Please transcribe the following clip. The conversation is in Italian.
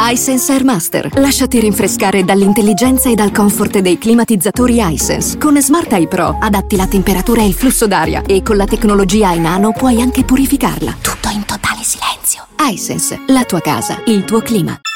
iSense Air Master. Lasciati rinfrescare dall'intelligenza e dal comfort dei climatizzatori iSense. Con Smart Eye Pro adatti la temperatura e il flusso d'aria e con la tecnologia iNano puoi anche purificarla. Tutto in totale silenzio. iSense, la tua casa, il tuo clima.